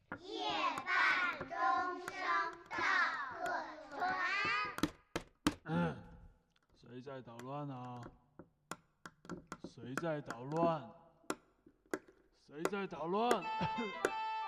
夜半钟声到客船。 谁在捣乱啊？谁在捣乱？谁在捣乱？